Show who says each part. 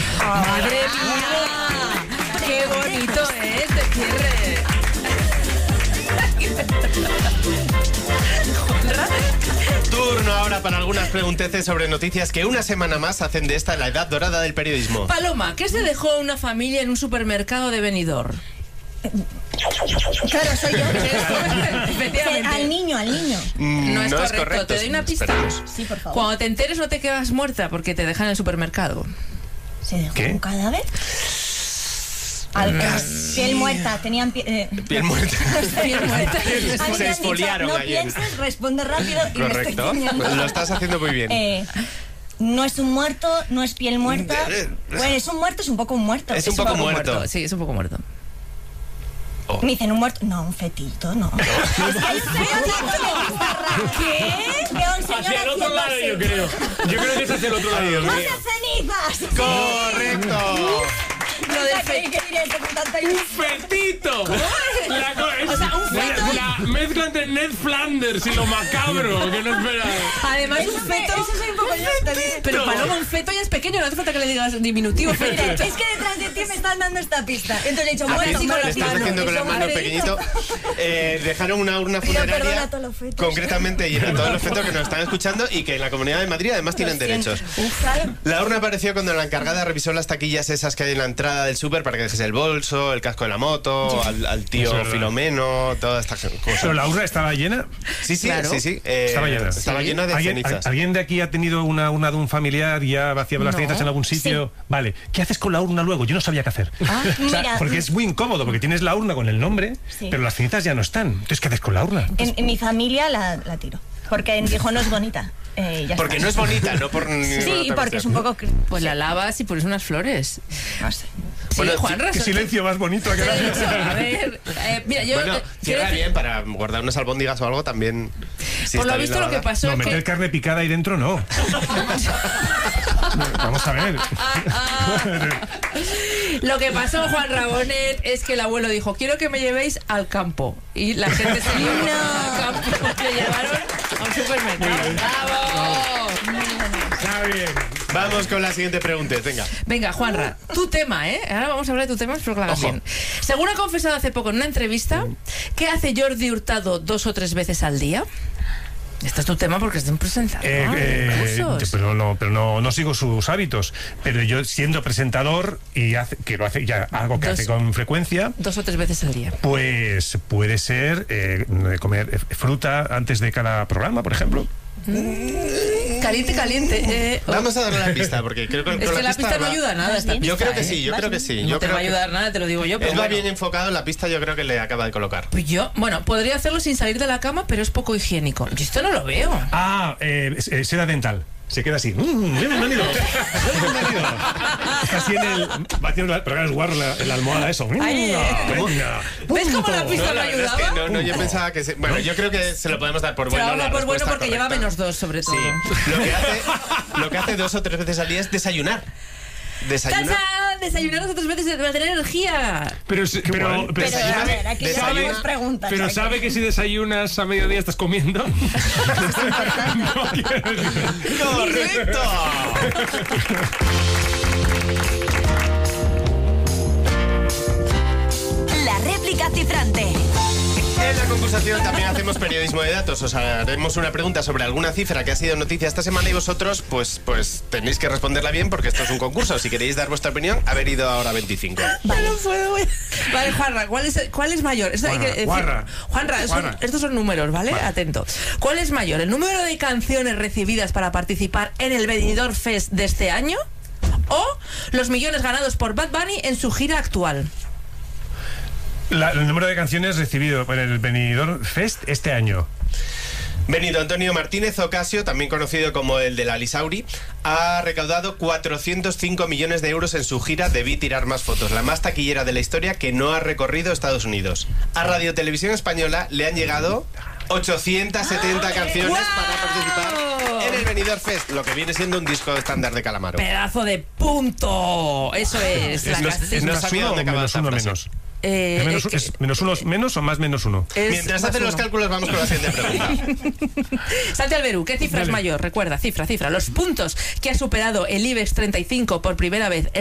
Speaker 1: ¡Madre mía! ¡Qué bonito es de cierre!
Speaker 2: Turno ahora para algunas pregunteces sobre noticias que una semana más hacen de esta la edad dorada del periodismo.
Speaker 1: Paloma, ¿qué se dejó una familia en un supermercado de Benidorm?
Speaker 3: Claro, soy yo.
Speaker 1: Efectivamente.
Speaker 3: Al niño.
Speaker 1: No es correcto. Te doy una pista.
Speaker 2: Esperemos.
Speaker 3: Sí, por favor.
Speaker 1: Cuando te enteres no te quedas muerta porque te dejan en el supermercado.
Speaker 3: ¿Se dejó
Speaker 2: ¿Qué?
Speaker 3: un cadáver? Piel muerta, tenían
Speaker 2: Piel muerta. Se esfoliaron
Speaker 3: no
Speaker 2: ayer.
Speaker 3: pienses, responde rápido y me
Speaker 2: Correcto.
Speaker 3: estoy tiñendo.
Speaker 2: Lo estás haciendo muy bien.
Speaker 3: No es un muerto, no es piel muerta. Bueno, es un muerto, es un poco un muerto.
Speaker 2: Es un poco muerto.
Speaker 1: Sí, es un poco muerto.
Speaker 3: Me dicen un muerto. No, un fetito, no. Es que hay un señor ¿qué? Veo un señor
Speaker 4: Hacia el otro lado,
Speaker 3: haciéndose.
Speaker 4: yo creo. Yo creo que es hacia el otro lado.
Speaker 3: ¡No seas cenizas!
Speaker 2: ¡Correcto!
Speaker 1: Lo del
Speaker 3: ¿Qué diría esto con tanta
Speaker 4: ¡Un fetito!
Speaker 1: O sea, un feto.
Speaker 4: La mezcla entre Ned Flanders y lo macabro, que no esperaba.
Speaker 1: Además, un feto.
Speaker 3: Eso soy un poco yo. te digo.
Speaker 1: Pero Paloma, un feto ya es pequeño, no hace falta que le digas diminutivo.
Speaker 3: Mira,
Speaker 1: Feto.
Speaker 3: es que detrás de ti me están dando esta pista. Entonces he dicho,
Speaker 2: Así
Speaker 3: bueno, sí, con
Speaker 2: lo
Speaker 3: la
Speaker 2: estás haciendo con el mano pequeñito. Dejaron una urna funeraria
Speaker 3: perdona a todos los fetos.
Speaker 2: concretamente y a todos los fetos que nos están escuchando y que en la Comunidad de Madrid además tienen derechos.
Speaker 3: Claro.
Speaker 2: La urna apareció cuando la encargada revisó las taquillas esas que hay en la entrada del súper para que dejes el bolso, el casco de la moto, al tío
Speaker 4: Eso es verdad.
Speaker 2: Filomeno, todas estas cosas.
Speaker 5: ¿Pero la urna estaba llena?
Speaker 2: Sí, sí,
Speaker 1: Claro.
Speaker 2: sí.
Speaker 5: Estaba llena.
Speaker 2: Estaba llena de cenizas.
Speaker 5: ¿Alguien de aquí ha tenido una urna de un familiar y ya vaciaba las
Speaker 1: No.
Speaker 5: cenizas en algún sitio? Vale. ¿Qué haces con la urna luego? Yo no sabía qué hacer. O sea,
Speaker 3: Mira,
Speaker 5: porque es muy incómodo, porque tienes la urna con el nombre,
Speaker 3: Sí.
Speaker 5: pero las cenizas ya no están. Entonces, ¿qué haces con la urna?
Speaker 3: en mi familia la tiro. Porque dijo, no es bonita. Ya
Speaker 2: Porque
Speaker 3: está.
Speaker 2: no es bonita, no por...
Speaker 3: Sí, y porque es un poco...
Speaker 1: Pues la lavas y pones unas flores.
Speaker 3: No sé.
Speaker 1: Sí,
Speaker 2: Bueno,
Speaker 1: Juan
Speaker 5: Qué
Speaker 1: Raso.
Speaker 5: silencio más bonito ha quedado.
Speaker 1: A ver, mira, yo.
Speaker 2: Bueno,
Speaker 1: quiero
Speaker 2: cierra
Speaker 1: decir-
Speaker 2: bien para guardar unas albóndigas o algo también. Si
Speaker 1: Por
Speaker 2: está
Speaker 1: lo
Speaker 2: bien
Speaker 1: visto, lo que
Speaker 2: lavada.
Speaker 1: pasó
Speaker 5: No,
Speaker 1: es
Speaker 5: meter
Speaker 1: que.
Speaker 5: carne picada ahí dentro, no. Vamos a ver.
Speaker 1: Lo que pasó, Juan Rabonet, es que el abuelo dijo: quiero que me llevéis al campo. Y la gente se dio al campo y le llevaron a un supermercado. ¡Bravo!
Speaker 5: Está bien.
Speaker 2: Vamos con la siguiente pregunta, venga.
Speaker 1: Venga, Juanra, tu tema, ¿eh? Ahora vamos a hablar de tu tema, espero que lo hagas
Speaker 2: Ojo.
Speaker 1: bien. Según ha confesado hace poco en una entrevista, ¿qué hace Jordi Hurtado 2 o 3 veces al día? Este es tu tema porque es de un presentador.
Speaker 5: Pero no sigo sus hábitos. Pero yo, siendo presentador y que lo hace ya algo que
Speaker 1: Dos.
Speaker 5: hace con frecuencia,
Speaker 1: 2 o 3 veces al día.
Speaker 5: pues puede ser comer fruta antes de cada programa, por ejemplo.
Speaker 1: Caliente, caliente.
Speaker 2: Vamos a darle la pista, porque creo que
Speaker 1: Es
Speaker 2: con
Speaker 1: que la pista no
Speaker 2: va-
Speaker 1: ayuda a nada. Esta
Speaker 2: Yo
Speaker 1: pista,
Speaker 2: creo que sí, yo creo que sí.
Speaker 1: No
Speaker 2: Yo
Speaker 1: te
Speaker 2: creo
Speaker 1: va a
Speaker 2: que
Speaker 1: ayudar nada, te lo digo yo. Pero
Speaker 2: él va
Speaker 1: bueno.
Speaker 2: bien enfocado, la pista yo creo que le acaba de colocar.
Speaker 1: Pues yo, bueno, podría hacerlo sin salir de la cama, pero es poco higiénico. Yo esto no lo veo.
Speaker 5: Seda dental. Se queda así. Bienvenido. Está así en el. Va haciendo. Pero claro, es guarro en la almohada, eso.
Speaker 1: Ay,
Speaker 5: Venga.
Speaker 1: ¿Ves cómo la pista
Speaker 2: No,
Speaker 1: no
Speaker 2: la verdad es que
Speaker 1: ayudaba?
Speaker 2: no, yo pensaba que... Bueno, yo creo que se lo podemos dar por
Speaker 1: Se
Speaker 2: bueno.
Speaker 1: lo
Speaker 2: la
Speaker 1: hago por bueno
Speaker 2: respuesta
Speaker 1: porque lleva
Speaker 2: correcta.
Speaker 1: -2 sobre todo.
Speaker 2: Sí. Lo que hace 2 o 3 veces al día es desayunar. Desayunar.
Speaker 1: ¡Tachán! Desayunar 2 o 3 veces para tener energía.
Speaker 4: Pero
Speaker 3: Pero a ver, aquí ya
Speaker 2: Desayuno.
Speaker 3: tenemos preguntas.
Speaker 4: Pero
Speaker 3: aquí.
Speaker 4: sabe que si desayunas a mediodía estás comiendo. No quiero decir.
Speaker 2: ¡Correcto!
Speaker 6: La réplica cifrante.
Speaker 2: En la concursación también hacemos periodismo de datos. Os haremos una pregunta sobre alguna cifra que ha sido noticia esta semana y vosotros, pues tenéis que responderla bien porque esto es un concurso. Si queréis dar vuestra opinión, haber ido ahora a 25.
Speaker 1: Vale, vale, Juanra, ¿cuál es mayor? Esto hay que decir.
Speaker 5: Juanra.
Speaker 1: Juanra, estos son números, ¿vale? Atento. ¿Cuál es mayor? ¿El número de canciones recibidas para participar en el Benidorm Fest de este año? ¿O los millones ganados por Bad Bunny en su gira actual?
Speaker 5: El número de canciones recibido por el Benidorm Fest este año.
Speaker 2: Benito Antonio Martínez Ocasio, también conocido como el de la Lisauri, ha recaudado 405 millones de euros en su gira Debí tirar más fotos, la más taquillera de la historia que no ha recorrido Estados Unidos. A Radio Televisión Española le han llegado 870 canciones para participar en el Benidorm Fest, lo que viene siendo un disco estándar de Calamaro.
Speaker 1: ¡Pedazo de punto! Eso es. La
Speaker 5: ¿Es
Speaker 2: No
Speaker 5: más
Speaker 2: sabía
Speaker 5: uno o
Speaker 2: dónde acababa
Speaker 5: menos
Speaker 2: esta
Speaker 5: uno
Speaker 2: frase.
Speaker 5: menos?
Speaker 1: es que-
Speaker 5: ¿Es menos uno menos o más menos uno?
Speaker 1: es
Speaker 2: Mientras
Speaker 1: más
Speaker 2: hacen los
Speaker 1: uno.
Speaker 2: cálculos, vamos con la siguiente pregunta.
Speaker 1: Santi Alberú, ¿qué cifra es mayor? Recuerda, cifra. Los puntos que ha superado el IBEX 35 por primera vez